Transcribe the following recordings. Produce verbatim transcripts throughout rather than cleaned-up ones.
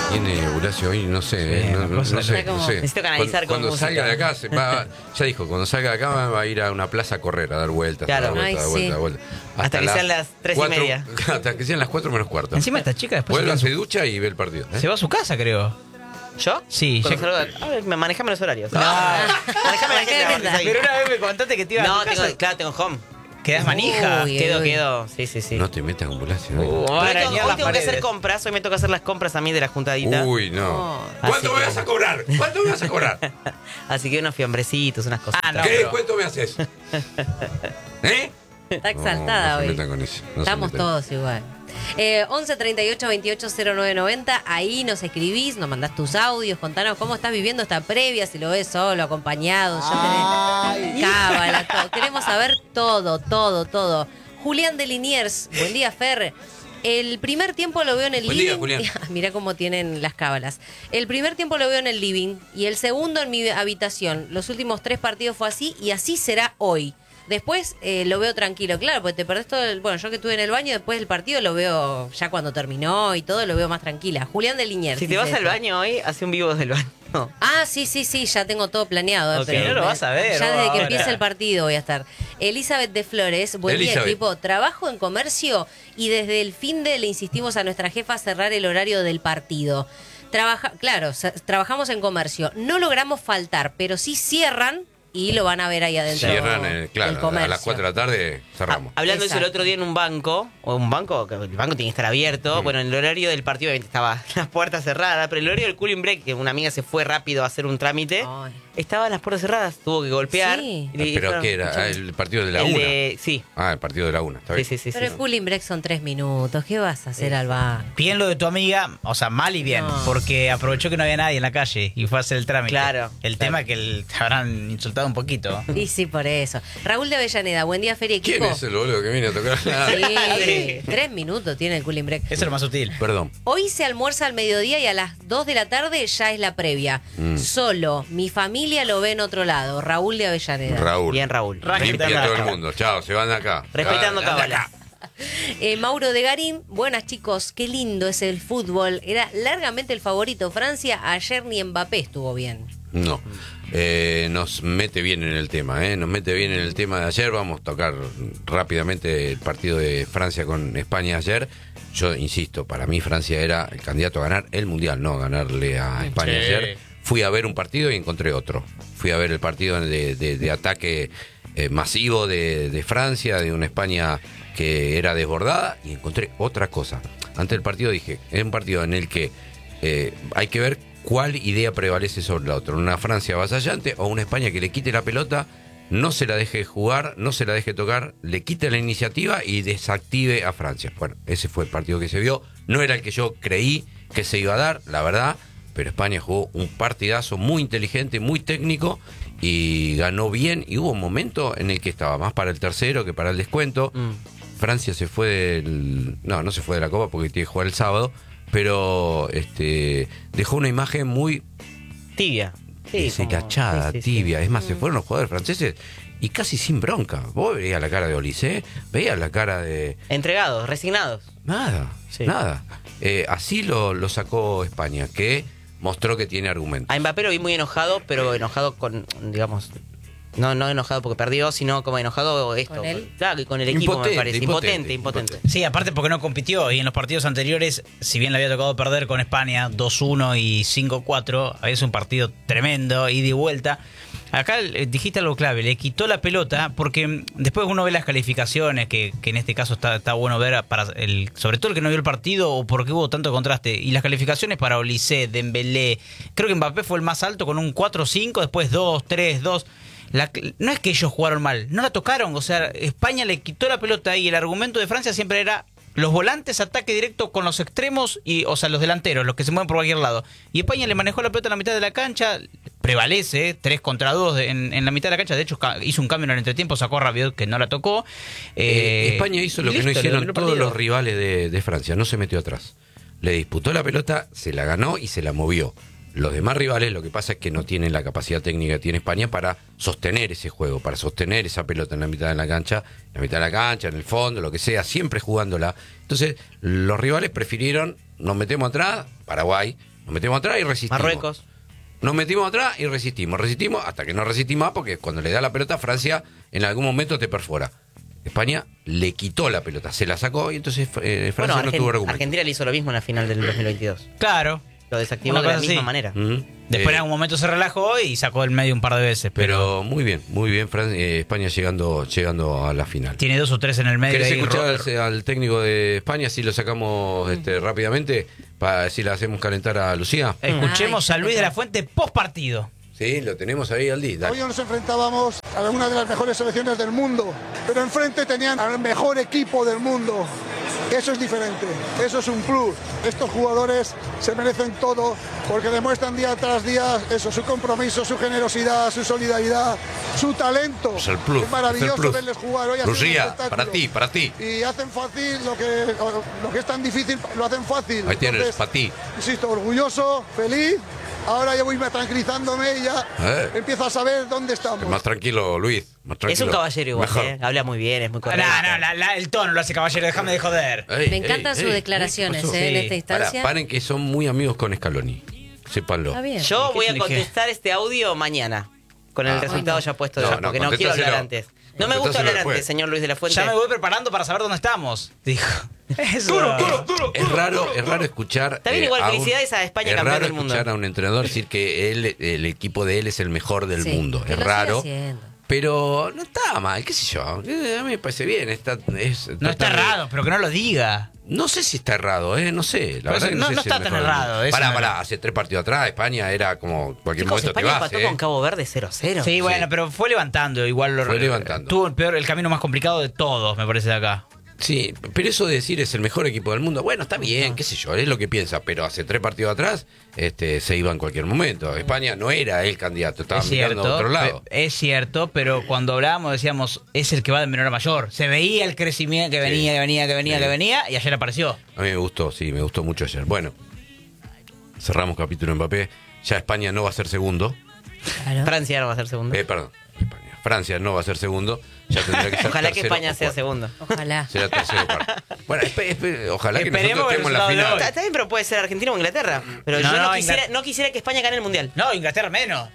Tiene Bulacio hoy, no sé, Sí, eh, no, una no, cosa no sé, como- no sé. Necesito canalizar Cuando, con cuando música. salga de acá, se va, ya dijo, cuando salga de acá va a ir a una plaza a correr, a dar vueltas, Claro. a dar vueltas, a dar Ay, vueltas, sí. a dar vueltas. Hasta que sean las tres y cuatro- media. Hasta que sean las cuatro menos cuarto. Encima esta chica después Vuelve, se, se ducha y ve el partido. ¿eh? se va a su casa, creo. ¿Yo? Sí, Cuando ya- salgo de- A ver, me- manejame los horarios. No. Manejame la Manejame agenda, la ahí. Pero una vez me contaste que te ibas No, a tu casa. tengo, claro, tengo home. Quedás manija. Uy. Quedo, quedo. Sí, sí, sí. No te metas con Bulacio. ¿eh? Uh, Pero va a hoy tengo, arañar hoy las tengo que hacer paredes. compras, hoy me toca hacer las compras a mí de la juntadita. Uy, no. No. ¿Cuánto Así me que- vas a cobrar? ¿Cuánto me vas a cobrar? Así que unos fiambrecitos, unas cosas. Ah, no. ¿Qué pero- descuento me haces? ¿Eh? Está exaltada no, no se hoy. metan con eso, no se Estamos metan. todos igual. Eh, once treinta y ocho veintiocho cero nueve noventa, ahí nos escribís, nos mandás tus audios, contanos cómo estás viviendo esta previa, si lo ves solo, acompañado, ya tenés cábala, todo. Queremos saber todo, todo, todo. Julián de Liniers, buen día, Fer. El primer tiempo lo veo en el Buen living. día, Julián. Mirá cómo tienen las cábalas. El primer tiempo lo veo en el living y el segundo en mi habitación. Los últimos tres partidos fue así y así será hoy. Después eh, lo veo tranquilo, claro, porque te perdés todo el... Bueno, yo que estuve en el baño, después del partido lo veo ya cuando terminó y todo, lo veo más tranquila. Julián de Liniers. Si te dice vas al esto. baño hoy, hace un vivo desde el baño. Ah, sí, sí, sí, ya tengo todo planeado. eh, Ok. pero No lo vas a ver, Ya vos desde que ahora. empiece el partido voy a estar. Elizabeth de Flores, buen día, Elizabeth. equipo. Trabajo en comercio y desde el fin de le insistimos a nuestra jefa a cerrar el horario del partido. Trabaja, claro, sa- trabajamos en comercio. No logramos faltar, pero sí cierran y lo van a ver ahí adentro. Cierran, eh, del claro, a comercio. las cuatro de la tarde cerramos. Ah, hablando de eso el Exacto. otro día en un banco, o un banco, que el banco tiene que estar abierto. Mm. Bueno, en el horario del partido obviamente estaba las puertas cerradas, pero el horario del cooling break, que una amiga se fue rápido a hacer un trámite, Ay. estaban las puertas cerradas, tuvo que golpear. Sí. y le ¿Pero dijeron, qué era? Ah, "Escuchame". el partido de la El una. de- Sí, Ah, el partido de la una, está sí, bien. sí, sí. Pero sí. el cooling break son tres minutos. ¿Qué vas a hacer al bar? Bien lo de tu amiga, o sea, mal y bien, No. porque aprovechó que no había nadie en la calle y fue a hacer el trámite. Claro, El claro. tema es que el- te habrán insultado un poquito. Y sí, por eso. Raúl de Avellaneda, buen día, Feria ¿Quién Equipo. es el boludo que viene a tocar? Sí, tres minutos tiene el cooling break. Eso es lo más sutil. Perdón. Hoy se almuerza al mediodía y a las dos de la tarde ya es la previa. Mm. Solo mi familia lo ve en otro lado. Raúl de Avellaneda. Raúl. Bien, Raúl. Ra- Limpia Respetando todo el acá. mundo. Chao, se van de acá. Respetando Ah, anda cábalas. acá. Eh, Mauro de Garín, buenas chicos, qué lindo es el fútbol. Era largamente el favorito Francia. Ayer ni Mbappé estuvo bien. No. Eh, nos mete bien en el tema, ¿eh? Nos mete bien en el tema de ayer. Vamos a tocar rápidamente el partido de Francia con España ayer. Yo insisto, para mí Francia era el candidato a ganar el Mundial, no ganarle a España Sí. ayer. Fui a ver un partido y encontré otro. Fui a ver el partido de, de- de ataque eh, masivo de, de Francia, de una España que era desbordada, y encontré otra cosa. Antes del partido dije, es un partido en el que eh, hay que ver cuál idea prevalece sobre la otra. Una Francia avasallante o una España que le quite la pelota, no se la deje jugar, no se la deje tocar, le quite la iniciativa y desactive a Francia. Bueno, ese fue el partido que se vio. No era el que yo creí que se iba a dar, la verdad, pero España jugó un partidazo muy inteligente, muy técnico, y ganó bien. Y hubo un momento en el que estaba más para el tercero que para el descuento. Mm. Francia se fue del... No, no se fue de la Copa porque tiene que jugar el sábado, pero este dejó una imagen muy Tibia. Sí, deshilachada, como- sí, sí, sí. tibia. Es más, se fueron los jugadores franceses y casi sin bronca. Vos veías la cara de Olise, veías la cara de... Entregados, resignados. Nada, Sí. nada. Eh, así lo, lo sacó España, que mostró que tiene argumentos. A Mbappé lo vi muy enojado, pero enojado con, digamos, no no enojado porque perdió, sino como enojado esto. ¿Con él? Claro, y con el equipo Impotente, me parece. impotente, Impotente, impotente. Sí, aparte porque no compitió y en los partidos anteriores, si bien le había tocado perder con España dos uno y cinco cuatro, había sido un partido tremendo, ida y vuelta. Acá eh, dijiste algo clave, le quitó la pelota porque mm, después uno ve las calificaciones, que, que en este caso está, está bueno ver, para el, sobre todo el que no vio el partido o porque hubo tanto contraste. Y las calificaciones para Olise, Dembélé, creo que Mbappé fue el más alto con un cuatro cinco, después dos, tres, dos. La, no es que ellos jugaron mal, no la tocaron, o sea, España le quitó la pelota y el argumento de Francia siempre era los volantes, ataque directo con los extremos, y o sea, los delanteros, los que se mueven por cualquier lado. Y España le manejó la pelota en la mitad de la cancha, prevalece, tres contra dos en, en la mitad de la cancha, de hecho ca- hizo un cambio en el entretiempo, sacó a Rabiot que no la tocó. Eh, Eh, España hizo y lo que no listo, le hicieron dominó el todos partido. los rivales de, de Francia, no se metió atrás. Le disputó la pelota, se la ganó y se la movió. Los demás rivales lo que pasa es que no tienen la capacidad técnica que tiene España para sostener ese juego, para sostener esa pelota en la mitad de la cancha, en la mitad de la cancha, en el fondo, lo que sea, siempre jugándola. Entonces, los rivales prefirieron, nos metemos atrás, Paraguay, Nos metemos atrás y resistimos. Marruecos. Nos metimos atrás y resistimos. Resistimos hasta que no resistimos más, porque cuando le da la pelota, Francia en algún momento te perfora. España le quitó la pelota, se la sacó y entonces eh, Francia Bueno, no Argen- tuvo argumento. Argentina le hizo lo mismo en la final del dos mil veintidós. Claro. Lo desactivó Una de la cosa misma así. manera. Ujú. Después Eh, en algún momento se relajó y sacó del medio un par de veces. Pero, Pero muy bien, muy bien, Fran- eh, España llegando llegando a la final. tiene dos o tres en el medio. ¿Querés ahí, escuchar Robert. al, al técnico de España si lo sacamos este, rápidamente para si le hacemos calentar a Lucía? Escuchemos Ay, a Luis de la Fuente post partido. Sí, lo tenemos ahí al día. Hoy nos enfrentábamos a una de las mejores selecciones del mundo, pero enfrente tenían al mejor equipo del mundo. Eso es diferente, eso es un plus. Estos jugadores se merecen todo porque demuestran día tras día eso, su compromiso, su generosidad, su solidaridad, su talento. Es el plus, Es maravilloso es el plus. verles jugar. Hoy ha sido un Lucía, espectáculo. para ti, para ti. Y hacen fácil lo que, lo que es tan difícil, lo hacen fácil. Ahí tienes, Entonces, para ti. Insisto, orgulloso, feliz. Ahora ya voy tranquilizándome y ya Eh. empiezo a saber dónde estamos. Más tranquilo, Luis. Más Es tranquilo. un caballero igual, Mejor. ¿eh? Habla muy bien, es muy No, correcto. no, la- la- el tono lo hace caballero, déjame de joder. Ey, Me encantan ey, sus ey, declaraciones ¿qué pasó? eh, en Sí. esta instancia. Pará, paren que son muy amigos con Scaloni. Sépanlo. Está bien. Yo ¿Qué voy a tiene que- contestar este audio mañana, con el Ah, resultado bueno. ya puesto, No, ya, no, porque no quiero hablar antes. contestáselo. No me gusta Contestáselo hablar después. antes, señor Luis de la Fuente. Ya me voy preparando para saber dónde estamos. Dijo. Eso. Es raro, es raro escuchar. Está bien, eh, igual, a un- felicidades a España, es campeón raro del mundo. escuchar a un entrenador decir que él, el equipo de él es el mejor del Sí, mundo. que Es lo siga raro. haciendo. Pero no está mal, qué sé yo. eh, A mí me parece bien. Está, es, No está total- errado, pero que no lo diga. No sé si está errado, ¿eh? No sé. La Pero verdad eso- que no- sé no si está es tan mejor del errado, mundo. eso Pará, no pará. era. Hace tres partidos atrás, España era como cualquier Chicos, momento te España vas, empató ¿eh? con Cabo Verde cero cero. Sí, bueno, pero fue levantando. Igual lo Fue levantando. Tuvo el peor, el camino más complicado de todos, me parece, de acá. Sí, pero eso de decir es el mejor equipo del mundo, bueno, está bien, qué sé yo, es lo que piensa, pero hace tres partidos atrás este, se iba en cualquier momento. España no era el candidato, estaba Es mirando cierto, a otro lado. pe- es cierto, pero cuando hablábamos decíamos, es el que va de menor a mayor. Se veía el crecimiento que venía, Sí. que venía, que venía, Sí. que venía, y ayer apareció. A mí me gustó, sí, me gustó mucho ayer. Bueno, cerramos capítulo Mbappé, ya España no va a ser segundo, Claro. Francia no va a ser segundo. eh, perdón, España. Francia no va a ser segundo, ya tendrá que ser Ojalá que tercero España o sea cuarto. segundo. Ojalá. Será tercero o cuarto. Bueno, espe- espe- ojalá que Esperemos nosotros que estemos en la el resultado de final. hoy- Está, está bien, pero puede ser Argentina o Inglaterra. Pero No, yo no, no, quisiera, Ingl- no quisiera que España gane el mundial. No, Inglaterra menos.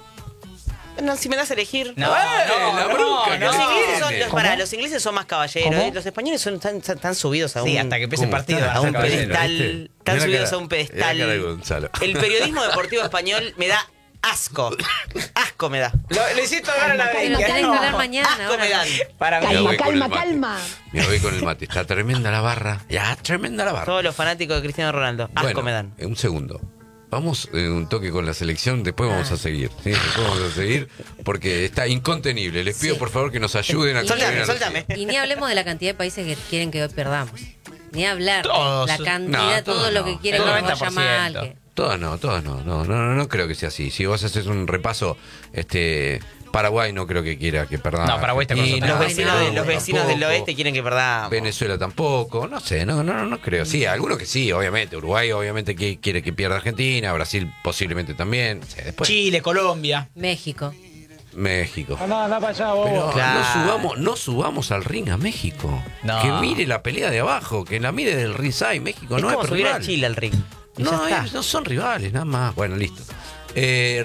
No, si me das a elegir. No, Eh, no, la no, bronca que no. Los le ingleses, son, tiene. los, pará, los ingleses son más caballeros. ¿Cómo? ¿eh? Los españoles son tan, tan, tan subidos a un, Sí, hasta que empiece el ¿Cómo partido. está? van a ser un caballeros. pedestal. ¿viste? Tan Mirá la subidos cara- a un mirá la pedestal. cara de Gonzalo. El periodismo deportivo español me da asco. Asco me da. Lo, lo hiciste hablar a la Pero vez. tenés que hablar mañana. Asco ahora. me dan. Para mí. Me voy Calma, con el calma, mate. calma. Me voy con el mate. Está tremenda la barra. Ya, tremenda la barra. Todos los fanáticos de Cristiano Ronaldo. Asco Bueno, me dan. eh, un segundo. Vamos en un toque con la selección, después vamos a seguir. ¿sí? Después vamos a seguir porque está incontenible. Les pido Sí. por favor que nos ayuden a Soltame, conseguir a soltame. Lucía. Y ni hablemos de la cantidad de países que quieren que hoy perdamos. Ni hablar. Todos. La cantidad, No, todo todos lo no. que quieren El que nos noventa por vaya ciento. mal. que- Todas no, todas no. No, no, no, no creo que sea así. Si vos haces un repaso, este Paraguay no creo que quiera que perdamos. No, Paraguay está con Argentina, Los nosotros. vecinos, de- los Uruguay vecinos del tampoco. oeste quieren que perdamos. Venezuela tampoco, no sé, no, no, no creo. Sí, algunos que sí, obviamente. Uruguay obviamente que quiere que pierda Argentina, Brasil posiblemente también. Sí, después Chile, Colombia. México. México. Anda, anda para allá, Pero Claro. no subamos, no subamos al ring a México. No. Que mire la pelea de abajo, que la mire del ringside. México Es no como es subir a rival. Chile al ring. Y No, ya está. es- no son rivales, nada más. Bueno, listo. Eh,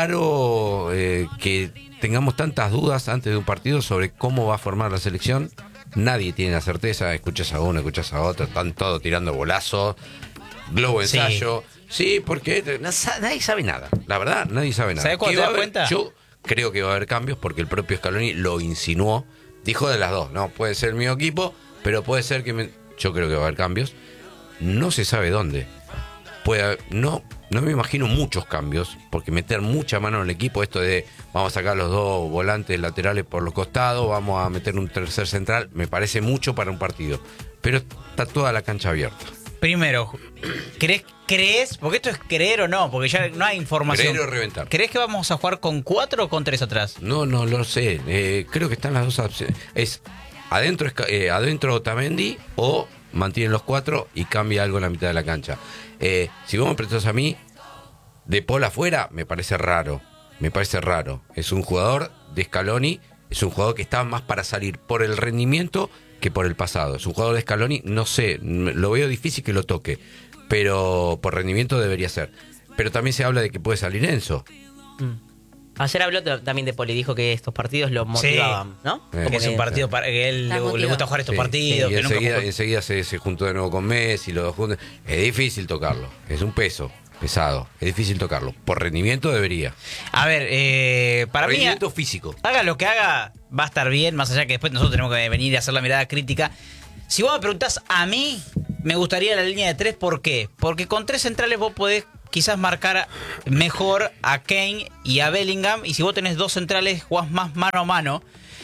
raro eh, que tengamos tantas dudas antes de un partido sobre cómo va a formar la selección. Nadie tiene la certeza. Escuchas a uno, escuchas a otro. Están todos tirando bolazos. Globo Sí. ensayo. Sí, porque no sa- nadie sabe nada. La verdad, nadie sabe nada. ¿Sabés cuándo ¿Qué te va a das haber? cuenta? Yo creo que va a haber cambios porque el propio Scaloni lo insinuó. Dijo de las dos. No, puede ser el mismo equipo, pero puede ser que... me- Yo creo que va a haber cambios. No se sabe dónde. Puede haber- no, no me imagino muchos cambios, porque meter mucha mano en el equipo, esto de vamos a sacar los dos volantes laterales por los costados, vamos a meter un tercer central, me parece mucho para un partido. Pero está toda la cancha abierta. Primero, ¿crees, crees, porque esto es creer o no, porque ya no hay información. Creer o reventar. ¿Crees que vamos a jugar con cuatro o con tres atrás? No, no lo sé. Eh, creo que están las dos opciones. Es adentro, Esca- eh, adentro Otamendi o mantienen los cuatro y cambia algo en la mitad de la cancha. Eh, si vos me prestás a mí, de Paul afuera, me parece raro. Me parece raro. Es un jugador de Scaloni, es un jugador que está más para salir por el rendimiento que por el pasado. Es un jugador de Scaloni, no sé, m- lo veo difícil que lo toque. pero por rendimiento debería ser. Pero también se habla de que puede salir Enzo. Mm. Ayer habló también de Poli, dijo que estos partidos lo motivaban, sí. ¿no? Eh, Como es un partido para que él le, le gusta jugar estos Sí, partidos. sí, y que nunca enseguida, jugó. enseguida se, se juntó de nuevo con Messi, los dos juntos. Es difícil tocarlo, es un peso pesado, es difícil tocarlo. Por rendimiento debería. A ver, eh, para mí, rendimiento físico. haga lo que haga, va a estar bien, más allá que después nosotros tenemos que venir y hacer la mirada crítica. Si vos me preguntás a mí, me gustaría la línea de tres, ¿por qué? Porque con tres centrales vos podés quizás marcar mejor a Kane y a Bellingham, y si vos tenés dos centrales jugás más mano a mano,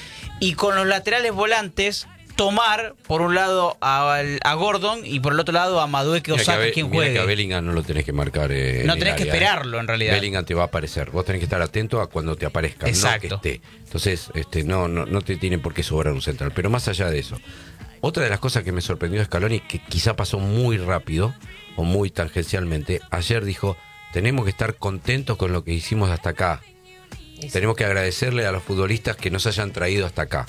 y con los laterales volantes tomar por un lado a, a Gordon y por el otro lado a Madueke o Saka, quien mira juegue. que a Bellingham no lo tenés que marcar. Eh, No en tenés el que área, esperarlo, eh. en realidad. Bellingham te va a aparecer. Vos tenés que estar atento a cuando te aparezca, Exacto. no que esté. Entonces, este, no, no, no te tiene por qué sobrar un central. Pero más allá de eso, otra de las cosas que me sorprendió de Scaloni, que quizá pasó muy rápido o muy tangencialmente, ayer dijo: tenemos que estar contentos con lo que hicimos hasta acá. Eso. Tenemos que agradecerle a los futbolistas que nos hayan traído hasta acá.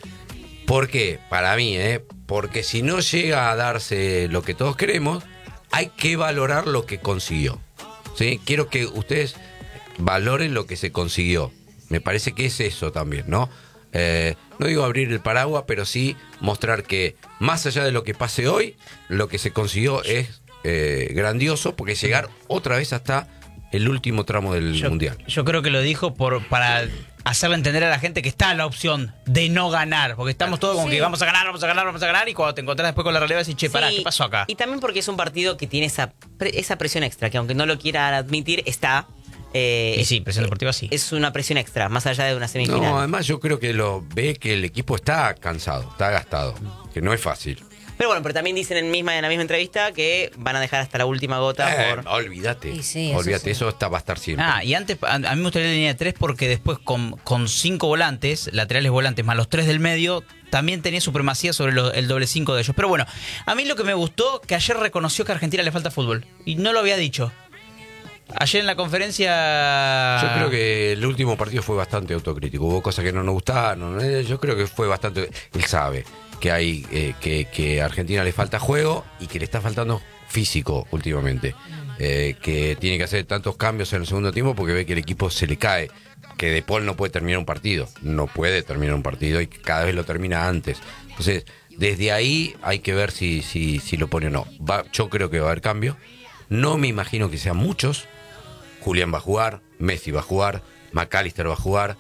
¿Por qué? Para mí, ¿eh? Porque si no llega a darse lo que todos queremos, hay que valorar lo que consiguió. ¿Sí? Quiero que ustedes valoren lo que se consiguió. Me parece que es eso también, ¿no? Eh, no digo abrir el paraguas, pero sí mostrar que más allá de lo que pase hoy, lo que se consiguió es eh, grandioso, porque llegar otra vez hasta el último tramo del Yo, Mundial. yo creo que lo dijo por para hacerle entender a la gente que está la opción de no ganar, porque estamos todos como Sí. que vamos a ganar, vamos a ganar, vamos a ganar, y cuando te encontrás después con la realidad decís, che, pará, Sí, ¿qué pasó acá? Y también porque es un partido que tiene esa, pre- esa presión extra, que aunque no lo quieran admitir, está. eh, Y sí, presión deportiva sí. Es una presión extra, más allá de una semifinal. No, además yo creo que lo ve que el equipo está cansado, está gastado, que no es fácil. Pero bueno, pero también dicen en, misma, en la misma entrevista que van a dejar hasta la última gota Eh, por... olvídate, Y sí, eso olvídate, sí. eso está, va a estar siempre. Ah, y antes, a, a mí me gustaría la línea de tres porque después con, con cinco volantes, laterales volantes, más los tres del medio, también tenía supremacía sobre lo- el doble cinco de ellos. Pero bueno, a mí lo que me gustó, que ayer reconoció que a Argentina le falta fútbol. Y no lo había dicho. Ayer en la conferencia... Yo creo que el último partido fue bastante autocrítico, hubo cosas que no nos gustaron, eh, yo creo que fue bastante... Él sabe que hay eh, que, que a Argentina le falta juego y que le está faltando físico últimamente, eh, que tiene que hacer tantos cambios en el segundo tiempo porque ve que el equipo se le cae, que De Paul no puede terminar un partido, no puede terminar un partido y cada vez lo termina antes. Entonces, desde ahí hay que ver si, si, si lo pone o no. Va, yo creo que va a haber cambio, no me imagino que sean muchos. Julián va a jugar, Messi va a jugar, McAllister va a jugar,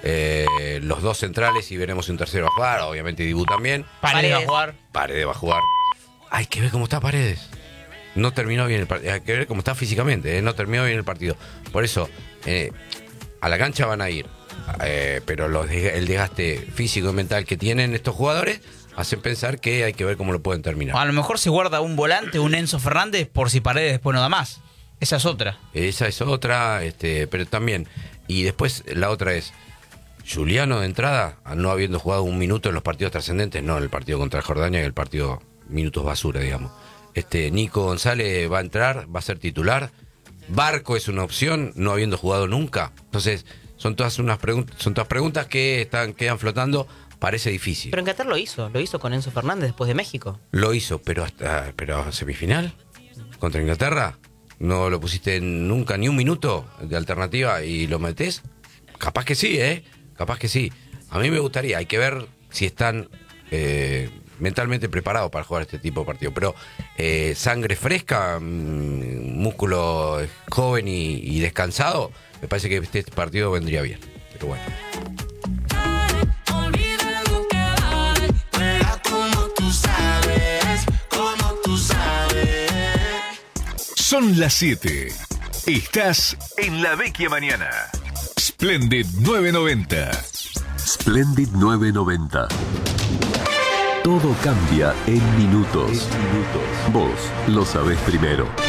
eh, los dos centrales y veremos si un tercero va a jugar, obviamente Dibu también. Paredes va a Paredes. jugar. Paredes va a jugar. Hay que ver cómo está Paredes. No terminó bien el partido. Hay que ver cómo está físicamente, ¿eh? No terminó bien el partido. Por eso, eh, a la cancha van a ir, eh, pero los desg- el desgaste físico y mental que tienen estos jugadores hacen pensar que hay que ver cómo lo pueden terminar. A lo mejor se guarda un volante, un Enzo Fernández, por si Paredes después no da más. Esa es otra. Esa es otra, este, pero también. Y después la otra es, Juliano de entrada, no habiendo jugado un minuto en los partidos trascendentes, no en el partido contra Jordania, en el partido minutos basura, digamos. Este, Nico González va a entrar, va a ser titular. Barco es una opción, no habiendo jugado nunca. Entonces, son todas unas preguntas, son todas preguntas que están, quedan flotando. Parece difícil. Pero en Qatar lo hizo, lo hizo con Enzo Fernández después de México. Lo hizo, pero hasta, pero semifinal contra Inglaterra. ¿No lo pusiste nunca ni un minuto de alternativa y lo metés? Capaz que sí, ¿eh? Capaz que sí. A mí me gustaría, hay que ver si están eh, mentalmente preparados para jugar este tipo de partido. Pero eh, sangre fresca, mmm, músculo joven y, y descansado, me parece que este partido vendría bien. Pero bueno. Son las siete. Estás en La Vecchia Mañana. Splendid nueve noventa. Splendid nueve noventa. Todo cambia en minutos. Vos lo sabés primero.